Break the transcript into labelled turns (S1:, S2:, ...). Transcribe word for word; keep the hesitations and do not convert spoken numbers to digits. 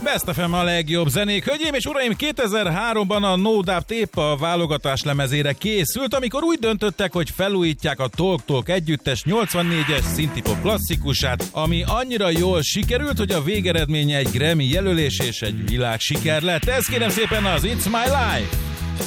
S1: Best ef em a legjobb zenék. Hölgyeim és uraim, kétezer-háromban a No Doubt épp a válogatás lemezére készült, amikor úgy döntöttek, hogy felújítják a Talk Talk együttes nyolcvannégyes szintipop klasszikusát, ami annyira jól sikerült, hogy a végeredménye egy Grammy jelölés és egy világsiker lett. Ez kérem szépen az It's My Life!